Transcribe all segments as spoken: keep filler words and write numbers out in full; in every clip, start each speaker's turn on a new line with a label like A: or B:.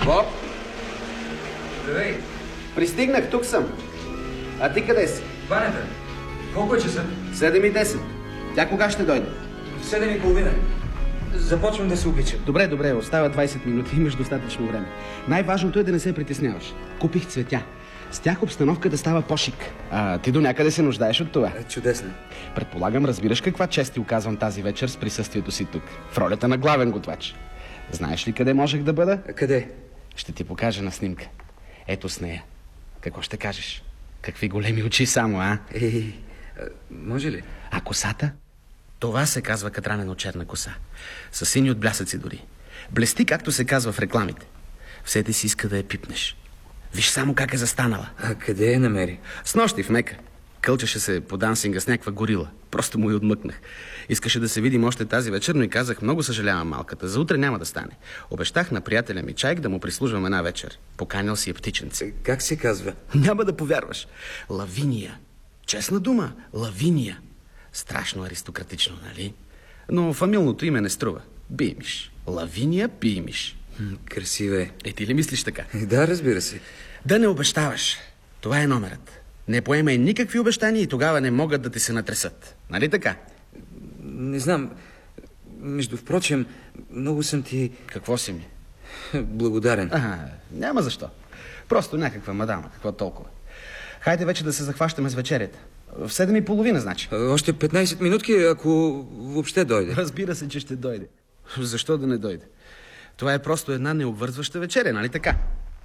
A: Боб?
B: Здравей.
A: Пристигнах, тук съм. А ти къде си?
B: Банята. Колко е часа?
A: седем и десет. Тя кога ще дойде?
B: В седем и половина. Започвам да се обичам.
A: Добре, добре, остава двайсет минути, имаш достатъчно време. Най-важното е да не се притесняваш. Купих цветя. С тях обстановката става по-шик. А ти до някъде се нуждаеш от това.
B: Чудесно.
A: Предполагам, разбираш каква чест ти оказвам тази вечер с присъствието си тук. В ролята на главен готвач. Знаеш ли къде можех да бъда?
B: А къде?
A: Ще ти покажа на снимка. Ето с нея. Какво ще кажеш? Какви големи очи само, а?
B: Ей, може ли?
A: А косата? Това се казва катранено черна коса. С сини от блясъци дори. Блести, както се казва в рекламите. Все ти си иска да я пипнеш. Виж само как е застанала.
B: А къде я намери?
A: Снощи в Мека. Кълчеше се по дансинга с някаква горила. Просто му и отмъкнах. Искаше да се видим още тази вечер, но и казах: много съжалявам, малката. За утре няма да стане. Обещах на приятеля ми Чайк да му прислужвам една вечер. Поканял си е птиченце.
B: Как се казва?
A: Няма да повярваш. Лавиния. Честна дума. Лавиния. Страшно аристократично, нали? Но фамилното име не струва. Бимиш. Лавиния Бимиш.
B: Красива е.
A: Е, ти ли мислиш така?
B: Да, разбира се.
A: Да не обещаваш. Това е номерът. Не поемай никакви обещания и тогава не могат да ти се натресат. Нали така?
B: Не знам. Между впрочем, много съм ти...
A: Какво си ми?
B: благодарен.
A: А, няма защо. Просто някаква мадама. Какво толкова? Хайде вече да се захващаме с вечерята. В седем и половина, значи.
B: Още петнайсет минутки, ако въобще дойде.
A: Разбира се, че ще дойде. Защо да не дойде? Това е просто една необвързваща вечеря, нали така?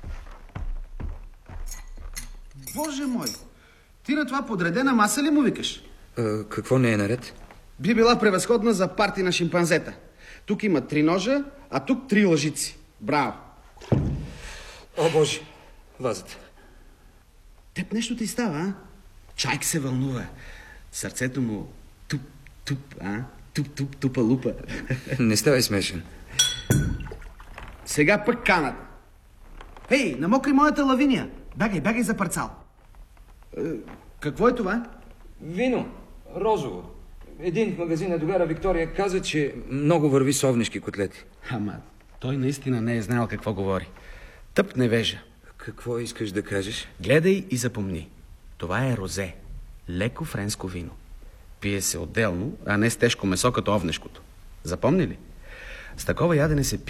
A: Боже мой! Ти на това подредена маса ли му викаш?
B: А, какво не е наред?
A: Би била превъзходна за парти на шимпанзета. Тук има три ножа, а тук три лъжици. Браво!
B: О, Боже! Вазата.
A: Теб нещо ти става, а? Чайк се вълнува. Сърцето му туп, туп, а? Туп, туп, тупа, лупа.
B: Не ставай смешен.
A: Сега пък канат. Ей, намокри моята лавиния. Бягай, бягай за парцал. Е, какво е това?
B: Вино. Розово. Един в магазина Догара Виктория каза, че много върви совнишки котлети.
A: Ама той наистина не е знаел какво говори. Тъп невежа.
B: Какво искаш да кажеш?
A: Гледай и запомни. Това е розе. Леко френско вино. Пие се отделно, а не с тежко месо като овнешкото. Запомни ли? С такова ядене се пие